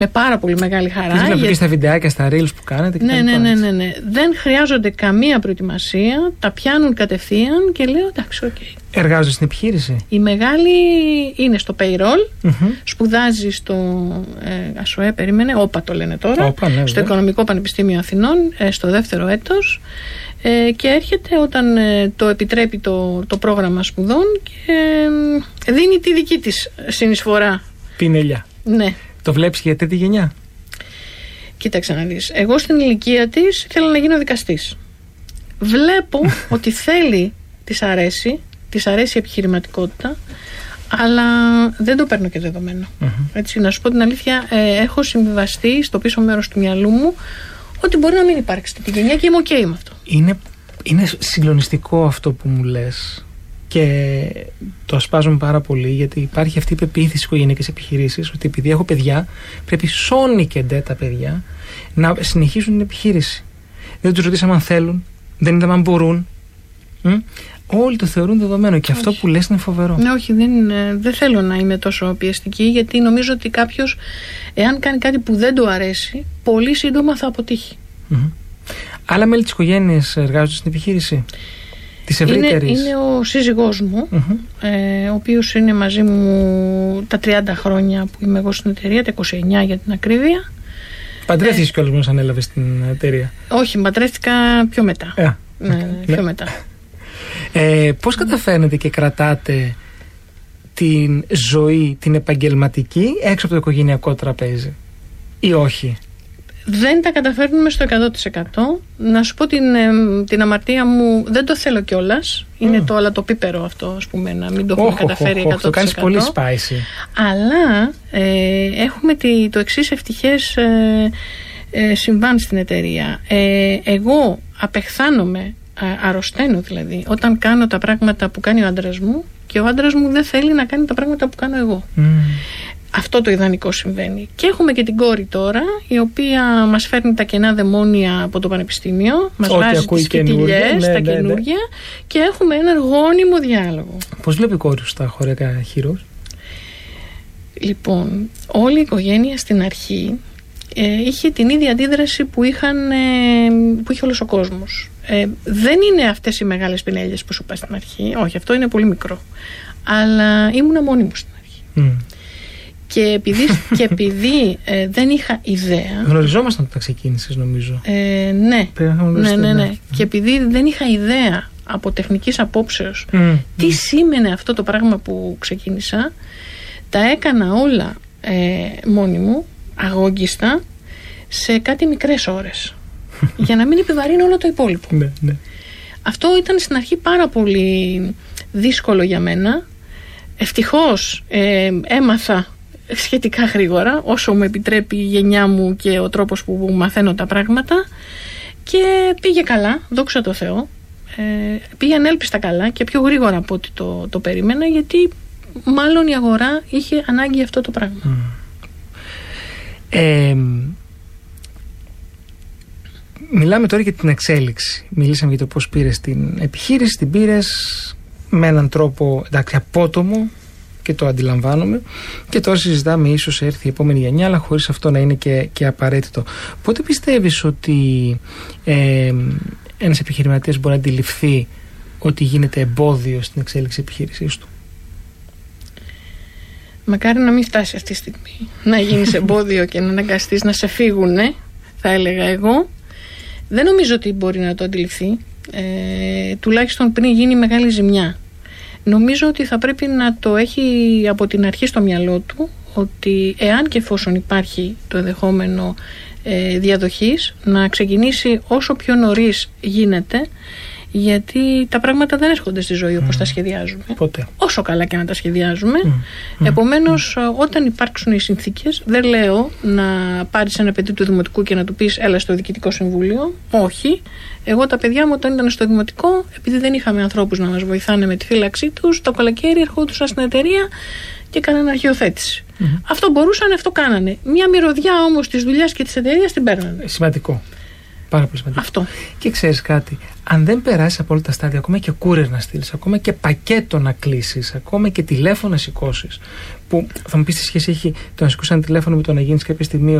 Με πάρα πολύ μεγάλη χαρά. Και βλέπω και στα βιντεάκια, στα reels που κάνετε. Και ναι. Δεν χρειάζονται καμία προετοιμασία. Τα πιάνουν κατευθείαν και λέω εντάξει, οκ. Εργάζονται στην επιχείρηση. Η μεγάλη είναι στο payroll, σπουδάζει στο ΑΣΟΕ, ΟΠΑ το λένε τώρα, στο Οικονομικό Πανεπιστήμιο Αθηνών, στο δεύτερο έτος, και έρχεται όταν το επιτρέπει το πρόγραμμα σπουδών και δίνει τη δική της συνεισφορά. Την ελιά. Ναι. Το βλέπεις για τέτοια γενιά? Κοίταξε να δεις. Εγώ στην ηλικία της ήθελα να γίνω δικαστής. Βλέπω ότι θέλει, της αρέσει η επιχειρηματικότητα, αλλά δεν το παίρνω και δεδομένο. Έτσι, να σου πω την αλήθεια, έχω συμβιβαστεί στο πίσω μέρος του μυαλού μου ότι μπορεί να μην υπάρξει τη γενιά και είμαι ok με αυτό. Είναι συγκλονιστικό αυτό που μου λες και το ασπάζομαι πάρα πολύ, γιατί υπάρχει αυτή η πεποίθηση στις οικογενειακές επιχειρήσεις ότι επειδή έχω παιδιά πρέπει σώνει και ντε τα παιδιά να συνεχίσουν την επιχείρηση. Δεν τους ρωτήσαμε αν θέλουν, δεν είδαμε αν μπορούν. Όλοι το θεωρούν δεδομένο και αυτό που λες είναι φοβερό. Ναι, όχι, δεν θέλω να είμαι τόσο πιεστική, γιατί νομίζω ότι κάποιος, εάν κάνει κάτι που δεν του αρέσει, πολύ σύντομα θα αποτύχει. Άλλα μέλη της οικογένειας εργάζονται στην επιχείρηση? Είναι ο σύζυγός μου, ο οποίος είναι μαζί μου τα 30 χρόνια που είμαι εγώ στην εταιρεία, τα 29 για την ακρίβεια. Παντρεύτηκες κιόλας μόλις ανέλαβες την εταιρεία? Όχι, παντρεύτηκα πιο μετά. Πιο μετά. Πώς καταφέρνετε και κρατάτε την ζωή, την επαγγελματική, έξω από το οικογενειακό τραπέζι, ή όχι? Δεν τα καταφέρνουμε στο 100%. Να σου πω την αμαρτία μου, δεν το θέλω κιόλας. Είναι το αλατοπίπερο αυτό, ας πούμε, να μην το έχουμε καταφέρει 100%. Το κάνεις πολύ spicy. Αλλά έχουμε το εξής ευτυχές συμβάν στην εταιρεία. Εγώ απεχθάνομαι, αρρωσταίνω δηλαδή, όταν κάνω τα πράγματα που κάνει ο άντρας μου και ο άντρας μου δεν θέλει να κάνει τα πράγματα που κάνω εγώ. Αυτό το ιδανικό συμβαίνει. Και έχουμε και την κόρη τώρα, η οποία μας φέρνει τα κενά δαιμόνια από το πανεπιστήμιο, μας βάζει τις φιτιλιές, τα καινούργια, και έχουμε έναν γόνιμο διάλογο. Πώς βλέπει η κόρη σου τα χωριακά Heroes? Λοιπόν, όλη η οικογένεια στην αρχή είχε την ίδια αντίδραση που είχε όλος ο κόσμος. Δεν είναι αυτές οι μεγάλες πινέλιες που σου είπα στην αρχή, όχι, αυτό είναι πολύ μικρό, αλλά ήμουνα μόνη μου στην αρχή. Και επειδή δεν είχα ιδέα. Γνωριζόμασταν όταν ξεκίνησες, νομίζω. Ναι. Και επειδή δεν είχα ιδέα από τεχνικής απόψεως τι σήμαινε αυτό το πράγμα που ξεκίνησα, τα έκανα όλα μόνη μου, αγόγγιστα, σε κάτι μικρές ώρες, για να μην επιβαρύνω όλο το υπόλοιπο. Αυτό ήταν στην αρχή πάρα πολύ δύσκολο για μένα. Ευτυχώς έμαθα σχετικά γρήγορα, όσο μου επιτρέπει η γενιά μου και ο τρόπος που μαθαίνω τα πράγματα, και πήγε καλά, δόξα τω Θεώ. Πήγε ανέλπιστα καλά και πιο γρήγορα από ό,τι το περίμενα, γιατί μάλλον η αγορά είχε ανάγκη αυτό το πράγμα. Μιλάμε τώρα για την εξέλιξη. Μιλήσαμε για το πώς πήρες την επιχείρηση, την πήρες με έναν τρόπο, εντάξει, απότομο, και το αντιλαμβάνομαι, και τώρα συζητάμε ίσως έρθει η επόμενη γενιά, αλλά χωρίς αυτό να είναι και απαραίτητο. Πότε πιστεύεις ότι ένας επιχειρηματίας μπορεί να αντιληφθεί ότι γίνεται εμπόδιο στην εξέλιξη επιχείρησής του? Μακάρι να μην φτάσει αυτή τη στιγμή να γίνεις εμπόδιο και να αναγκαστείς να σε φύγουνε, θα έλεγα εγώ. Δεν νομίζω ότι μπορεί να το αντιληφθεί, τουλάχιστον πριν γίνει μεγάλη ζημιά. Νομίζω ότι θα πρέπει να το έχει από την αρχή στο μυαλό του, ότι εάν και εφόσον υπάρχει το ενδεχόμενο διαδοχής, να ξεκινήσει όσο πιο νωρίς γίνεται, γιατί τα πράγματα δεν έρχονται στη ζωή όπως τα σχεδιάζουμε. Ποτέ. Όσο καλά και να τα σχεδιάζουμε. Επομένως, όταν υπάρξουν οι συνθήκες, δεν λέω να πάρεις ένα παιδί του δημοτικού και να του πεις έλα στο διοικητικό συμβούλιο. Όχι. Εγώ τα παιδιά μου όταν ήταν στο δημοτικό, επειδή δεν είχαμε ανθρώπους να μας βοηθάνε με τη φύλαξή τους, το καλοκαίρι ερχόντουσαν στην εταιρεία και έκαναν αρχαιοθέτηση. Αυτό μπορούσαν, αυτό κάνανε. Μια μυρωδιά όμως της δουλειάς και της εταιρείας την παίρνανε. Σημαντικό. Πάρα πολύ σημαντικό. Αυτό. Και ξέρεις κάτι, αν δεν περάσεις από όλα τα στάδια, ακόμα και courier να στείλεις, ακόμα και πακέτο να κλείσεις, ακόμα και τηλέφωνο να σηκώσεις, που θα μου πει τι σχέση έχει το να σηκώσει ένα τηλέφωνο με το να γίνει κάποια στιγμή